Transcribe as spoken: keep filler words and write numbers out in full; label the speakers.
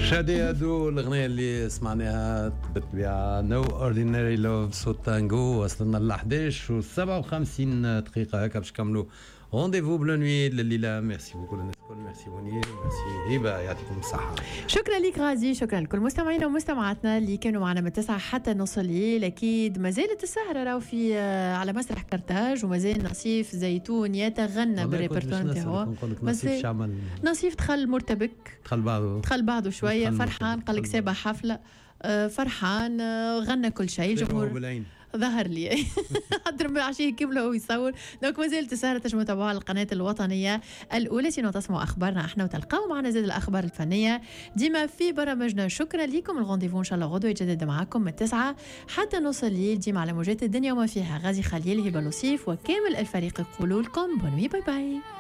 Speaker 1: شادي هادو الأغنية اللي سمعناها بالطبيعة نو اورديناري لوف صوت تانجو. وصلنا ل احداش وسبعة وخمسين دقيقة هكا باش نكملوا رونديفو بلو نوي لليلة. ميرسي بوكو للناس الكل، ميرسي منير، ميرسي هبة، يعطيكم الصحة.
Speaker 2: شكرا لك غازي، شكرا لكل مستمعينا ومستمعاتنا اللي كانوا معنا من تسعة حتى نص الليل. أكيد ما زالت السهرة راهو في على مسرح كرتاج، وما زال نصيف زيتون يتغنى بالريبرتوار نتاعو.
Speaker 1: نصيف شعمل،
Speaker 2: نصيف دخل مرتبك،
Speaker 1: دخل بعضه
Speaker 2: دخل بعضه شوية، فرحان قال لك سابع حفلة، فرحان غنى كل شيء. جمهور ظهر لي حضر عشيه كامله وهو يصور. دونك ما زالت السهره تنجموا تتابعوها على القناه الوطنيه الاولى، سينو تسمعوا اخبارنا احنا وتلقاو معنا زاد الاخبار الفنيه ديما في برامجنا. شكرا لكم، الغونديفو ان شاء الله غدوه يتجدد معكم من تسعة حتى نص الليل ديما على موجات الدنيا وما فيها. غازي خليل، هبه لطيف وكامل الفريق يقولوا لكم بونوي، باي باي.